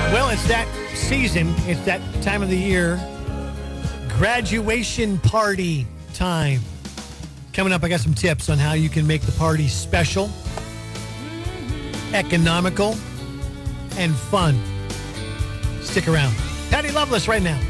Well, it's that season. It's that time of the year. Graduation party time. Coming up, I got some tips on how you can make the party special, economical, and fun. Stick around. Patty Loveless right now.